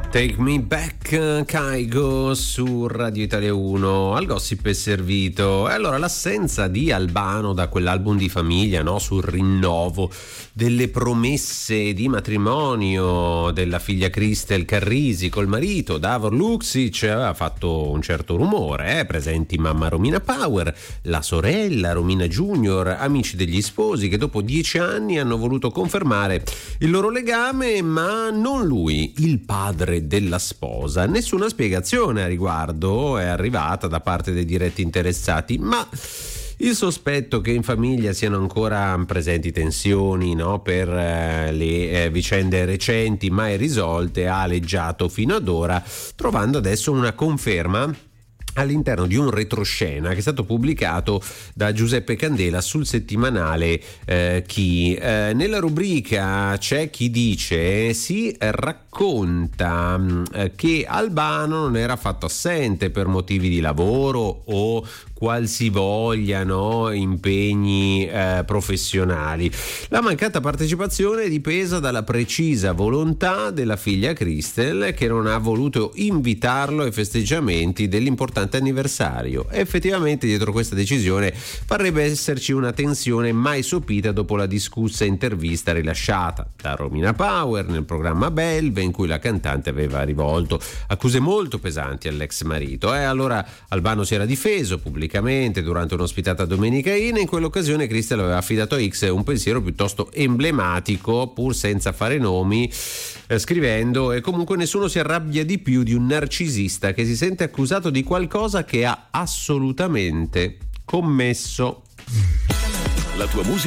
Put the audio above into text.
Take Me Back, Kygo su Radio Italia 1. Al gossip è servito. E allora l'assenza di Albano da quell'album di famiglia, no? Sul rinnovo delle promesse di matrimonio della figlia Cristel Carrisi col marito Davor Luksic aveva fatto un certo rumore, presenti mamma Romina Power, la sorella Romina Junior, amici degli sposi che dopo 10 anni hanno voluto confermare il loro legame, ma non lui, il padre della sposa. Nessuna spiegazione a riguardo è arrivata da parte dei diretti interessati, ma il sospetto che in famiglia siano ancora presenti tensioni, no, per le vicende recenti mai risolte ha aleggiato fino ad ora, trovando adesso una conferma all'interno di un retroscena che è stato pubblicato da Giuseppe Candela sul settimanale Chi. Nella rubrica c'è chi dice si racconta che Albano non era affatto assente per motivi di lavoro o qualsivoglia, no, impegni professionali. La mancata partecipazione è dipesa dalla precisa volontà della figlia Cristel, che non ha voluto invitarlo ai festeggiamenti dell'importante anniversario. Effettivamente dietro questa decisione parrebbe esserci una tensione mai sopita dopo la discussa intervista rilasciata da Romina Power nel programma Belve, in cui la cantante aveva rivolto accuse molto pesanti all'ex marito. Allora Albano si era difeso pubblicamente durante un'ospitata Domenica In, e in quell'occasione Cristel aveva affidato a X un pensiero piuttosto emblematico, pur senza fare nomi, scrivendo: e comunque nessuno si arrabbia di più di un narcisista che si sente accusato di qualcosa che ha assolutamente commesso. La tua musica